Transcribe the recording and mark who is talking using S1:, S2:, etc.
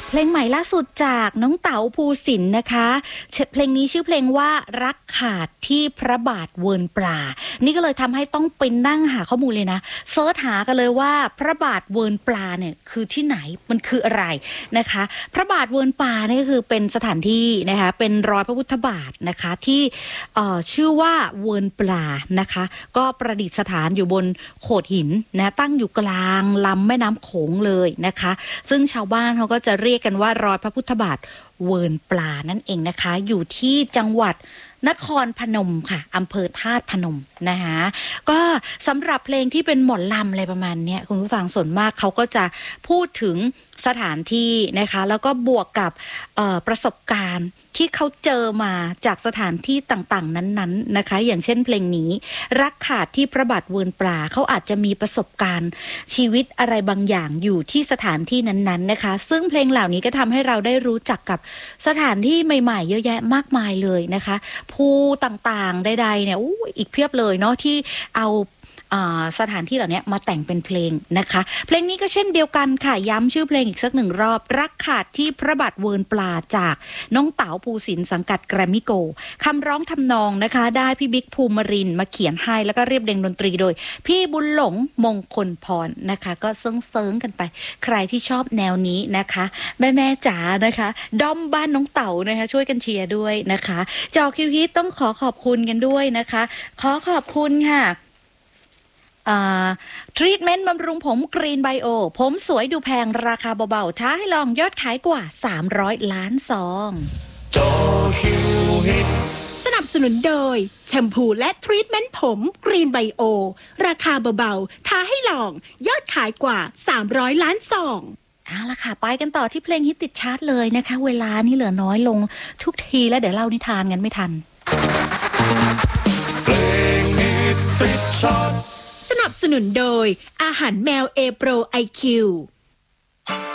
S1: เพลงใหม่ล่าสุดจากน้องเต๋าภูสินทร์นะคะเพลงนี้ชื่อเพลงว่ารักขาดที่พระบาทเวิร์นปลานี่ก็เลยทำให้ต้องไปนั่งหาข้อมูลเลยนะเซิร์ชหากันเลยว่าพระบาทเวิร์นปลาเนี่ยคือที่ไหนมันคืออะไรนะคะพระบาทเวิร์นปลาเนี่ยก็คือเป็นสถานที่นะคะเป็นรอยพระพุทธบาทนะคะที่ชื่อว่าเวิร์นปลานะคะก็ประดิษฐานอยู่บนโขดหินนะตั้งอยู่กลางลำแม่น้ำโขงเลยนะคะซึ่งชาวบ้านเขาก็จะเรียกกันว่ารอยพระพุทธบาทเวิร์นปลานั่นเองนะคะอยู่ที่จังหวัดนครพนมค่ะอำเภอธาตุพนมนะคะก็สำหรับเพลงที่เป็นหมอลำอะไรประมาณนี้คุณผู้ฟังส่วนมากเขาก็จะพูดถึงสถานที่นะคะแล้วก็บวกกับประสบการณ์ที่เขาเจอมาจากสถานที่ต่างๆนั้นๆนะคะอย่างเช่นเพลงนี้รักขาดที่พระบาทเวิร์นปลาเขาอาจจะมีประสบการณ์ชีวิตอะไรบางอย่างอยู่ที่สถานที่นั้นๆนะคะซึ่งเพลงเหล่านี้ก็ทำให้เราได้รู้จักกับสถานที่ใหม่ๆเยอะแยะมากมายเลยนะคะภูต่างๆใดๆเนี่ยอีกเพียบเลยเนาะที่เอาสถานที่เหล่านี้มาแต่งเป็นเพลงนะคะเพลงนี้ก็เช่นเดียวกันค่ะย้ำชื่อเพลงอีกสักหนึ่งรอบรักขาดที่พระบาทเวิร์นปลาจากน้องเต๋าภูสินทร์สังกัดแกรมมี่โกคำร้องทำนองนะคะได้พี่บิ๊กภูมิรินทร์มาเขียนให้แล้วก็เรียบเรียงดนตรีโดยพี่บุญหลงมงคลพรนะคะก็เซิงกันไปใครที่ชอบแนวนี้นะคะแม่จ๋านะคะด้อมบ้านน้องเต๋านะคะช่วยกันเชียร์ด้วยนะคะจอคิวฮิตต้องขอบคุณกันด้วยนะคะขอบคุณค่ะทรีทเมนต์บำรุงผมกรีนไบโอผมสวยดูแพงราคาเบาๆท้าให้ลองยอดขายกว่า300 ล้านซอง
S2: สนับสนุนโดยแชมพูและทรีทเมนต์ผมกรีนไบโอราคาเบาๆท้าให้ลองยอดขายกว่า300 ล้านซอง
S1: เอาล่ะค่ะไปกันต่อที่เพลงฮิตติดชาร์ตเลยนะคะเวลานี่เหลือน้อยลงทุกทีแล้วเดี๋ยวเล่านิทานกันไม่ทัน
S3: เพลงฮิตติดชาร์ต
S2: สนับสนุนโดยอาหารแมวเอโปรไอคิว